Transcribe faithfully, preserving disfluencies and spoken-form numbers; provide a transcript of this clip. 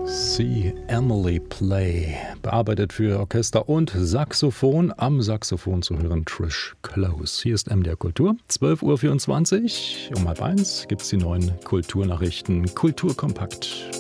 See Emily Play, bearbeitet für Orchester und Saxophon. Am Saxophon zu hören Trish Close. Hier ist M D R Kultur, zwölf Uhr vierundzwanzig. Um halb eins gibt es die neuen Kulturnachrichten. Kulturkompakt.